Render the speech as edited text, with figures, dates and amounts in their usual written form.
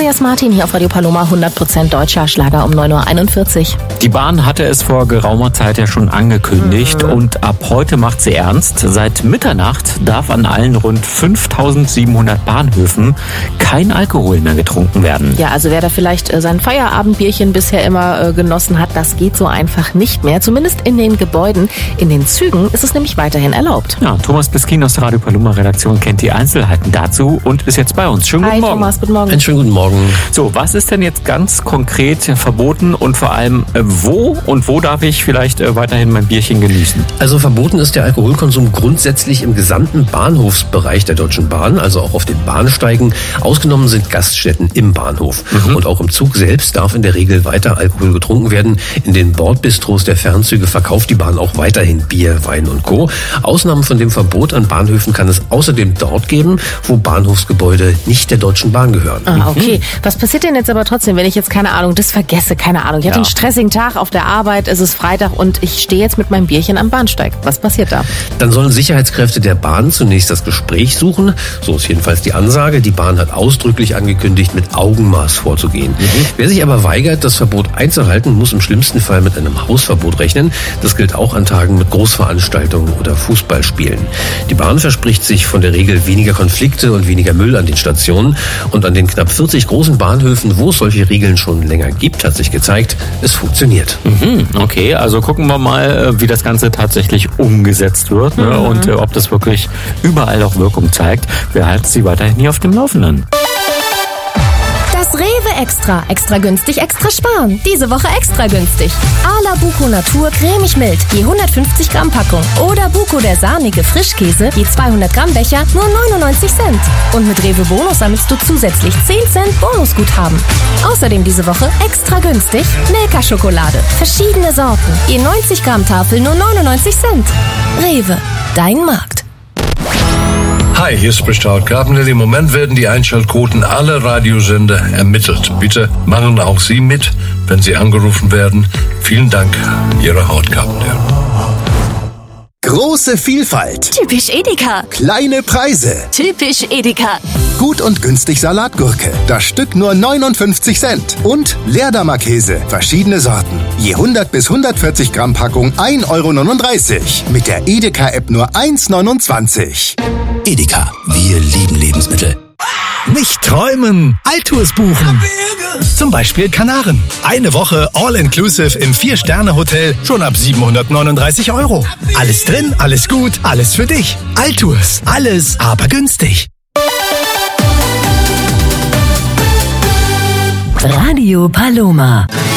Andreas Martin hier auf Radio Paloma, 100% deutscher Schlager um 9.41 Uhr. Die Bahn hatte es vor geraumer Zeit ja schon angekündigt und ab heute macht sie ernst. Seit Mitternacht darf an allen rund 5.700 Bahnhöfen kein Alkohol mehr getrunken werden. Ja, also wer da vielleicht sein Feierabendbierchen bisher immer genossen hat, das geht so einfach nicht mehr. Zumindest in den Gebäuden. In den Zügen ist es nämlich weiterhin erlaubt. Ja, Thomas Biskin aus der Radio Paloma Redaktion kennt die Einzelheiten dazu und ist jetzt bei uns. Schönen guten Morgen. Thomas, guten Morgen. Einen schönen guten Morgen. So, was ist denn jetzt ganz konkret verboten und vor allem wo darf ich vielleicht weiterhin mein Bierchen genießen? Also verboten ist der Alkoholkonsum grundsätzlich im gesamten Bahnhofsbereich der Deutschen Bahn, also auch auf den Bahnsteigen. Ausgenommen sind Gaststätten im Bahnhof. Und auch im Zug selbst darf in der Regel weiter Alkohol getrunken werden. In den Bordbistros der Fernzüge verkauft die Bahn auch weiterhin Bier, Wein und Co. Ausnahmen von dem Verbot an Bahnhöfen kann es außerdem dort geben, wo Bahnhofsgebäude nicht der Deutschen Bahn gehören. Ah, okay. Was passiert denn jetzt aber trotzdem, wenn ich jetzt, keine Ahnung, das vergesse? Keine Ahnung. Ich hatte einen stressigen Tag auf der Arbeit, es ist Freitag und ich stehe jetzt mit meinem Bierchen am Bahnsteig. Was passiert da? Dann sollen Sicherheitskräfte der Bahn zunächst das Gespräch suchen. So ist jedenfalls die Ansage. Die Bahn hat ausdrücklich angekündigt, mit Augenmaß vorzugehen. Wer sich aber weigert, das Verbot einzuhalten, muss im schlimmsten Fall mit einem Hausverbot rechnen. Das gilt auch an Tagen mit Großveranstaltungen oder Fußballspielen. Die Bahn verspricht sich von der Regel weniger Konflikte und weniger Müll an den Stationen. Und an den knapp 40 großen Bahnhöfen, wo es solche Regeln schon länger gibt, hat sich gezeigt, es funktioniert. Okay, also gucken wir mal, wie das Ganze tatsächlich umgesetzt wird und ob das wirklich überall auch Wirkung zeigt. Wir halten Sie weiterhin hier auf dem Laufenden. Das Rewe Extra. Extra günstig, extra sparen. Diese Woche extra günstig. A la Buko Natur cremig mild, je 150 Gramm Packung. Oder Buko der sahnige Frischkäse, je 200 Gramm Becher, nur 99 Cent. Und mit Rewe Bonus sammelst du zusätzlich 10 Cent Bonusguthaben. Außerdem diese Woche extra günstig Milka Schokolade. Verschiedene Sorten, je 90 Gramm Tafel, nur 99 Cent. Rewe, dein Markt. Hi, hier spricht Howard Carpendale. Im Moment werden die Einschaltquoten aller Radiosender ermittelt. Bitte machen auch Sie mit, wenn Sie angerufen werden. Vielen Dank, Ihre Howard Carpendale. Große Vielfalt. Typisch Edeka. Kleine Preise. Typisch Edeka. Gut und günstig Salatgurke. Das Stück nur 59 Cent. Und Leerdammer Käse. Verschiedene Sorten. Je 100 bis 140 Gramm Packung 1,39 €. Mit der Edeka-App nur 1,29 €. Edeka, wir lieben Lebensmittel. Nicht träumen, Altours buchen. Zum Beispiel Kanaren. Eine Woche All-Inclusive im 4-Sterne-Hotel schon ab 739 €. Alles drin, alles gut, alles für dich. Altours, alles aber günstig. Radio Paloma.